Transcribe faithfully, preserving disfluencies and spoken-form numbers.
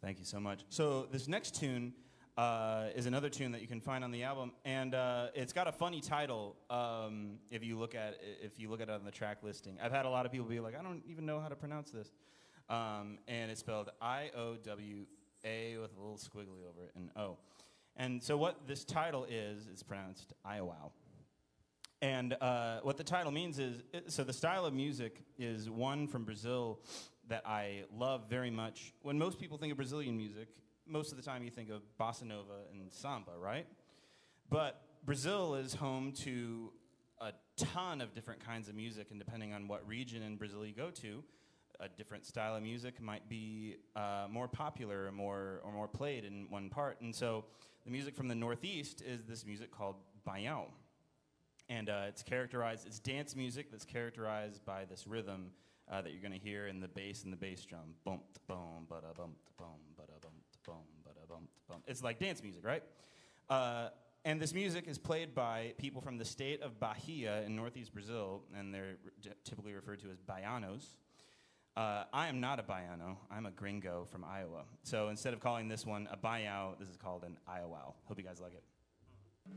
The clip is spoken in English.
Thank you so much. So this next tune uh, is another tune that you can find on the album, and uh, it's got a funny title. Um, if you look at if you look at it on the track listing, I've had a lot of people be like, "I don't even know how to pronounce this," um, and it's spelled I O W A with a little squiggly over it and O. And so what this title is is pronounced Iowa. And uh, what the title means is, so the style of music is one from Brazil that I love very much. When most people think of Brazilian music, most of the time you think of bossa nova and samba, right? But Brazil is home to a ton of different kinds of music, and depending on what region in Brazil you go to, a different style of music might be uh, more popular or more, or more played in one part. And so the music from the Northeast is this music called baião. And uh, it's characterized, it's dance music that's characterized by this rhythm uh, that you're going to hear in the bass and the bass drum. Bump, boom, bada, bump, boom, bada, bump, boom, bada, bump, boom. It's like dance music, right? Uh, and this music is played by people from the state of Bahia in northeast Brazil, and they're re- typically referred to as baianos. Uh, I am not a baiano. I'm a gringo from Iowa. So instead of calling this one a baião, this is called an Iowa. Hope you guys like it.